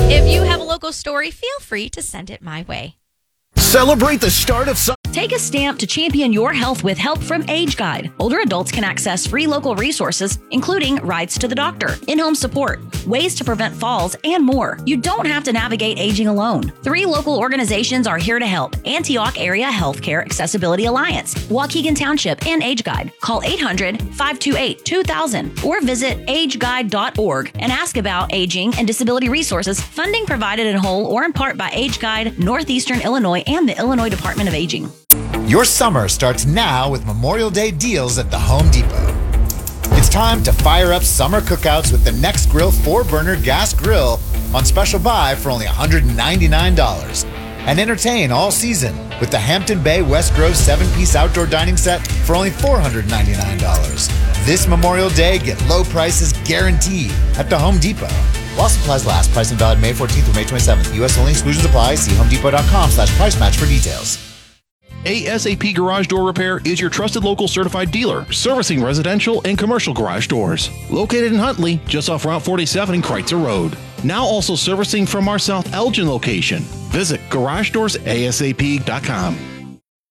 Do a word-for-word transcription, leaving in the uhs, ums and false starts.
If you have a local story, feel free to send it my way. Celebrate the start of summer. Take a stamp to champion your health with help from Age Guide. Older adults can access free local resources, including rides to the doctor, in-home support, ways to prevent falls, and more. You don't have to navigate aging alone. Three local organizations are here to help: Antioch Area Healthcare Accessibility Alliance, Waukegan Township, and Age Guide. Call eight hundred, five two eight, two thousand or visit age guide dot org and ask about aging and disability resources. Funding provided in whole or in part by Age Guide, Northeastern Illinois, and the Illinois Department of Aging. Your summer starts now with Memorial Day deals at the Home Depot. It's time to fire up summer cookouts with the Nextgrill four-burner gas grill on special buy for only one hundred ninety-nine dollars. And entertain all season with the Hampton Bay West Grove seven-piece outdoor dining set for only four hundred ninety-nine dollars. This Memorial Day, get low prices guaranteed at the Home Depot. While supplies last, price and valid May fourteenth through May twenty-seventh. U S only, exclusions apply. See homedepot.com slash price match for details. ASAP Garage Door Repair is your trusted local certified dealer, servicing residential and commercial garage doors. Located in Huntley, just off Route forty-seven and Kreitzer Road. Now also servicing from our South Elgin location. Visit garage doors A S A P dot com.